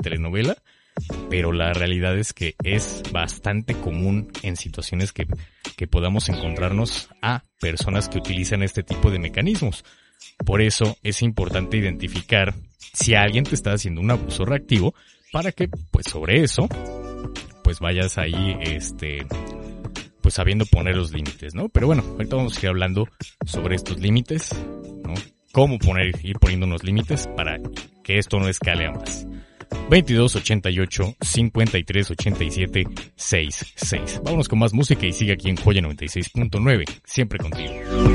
telenovela, pero la realidad es que es bastante común en situaciones que podamos encontrarnos a personas que utilizan este tipo de mecanismos. Por eso es importante identificar si alguien te está haciendo un abuso reactivo para que, pues sobre eso, pues vayas ahí, pues sabiendo poner los límites, ¿no? Pero bueno, ahorita vamos a ir hablando sobre estos límites, ¿no? Cómo ir poniendo unos límites para que esto no escale a más. 22 88 53 87 66. Vámonos con más música y sigue aquí en Joya 96.9, siempre contigo.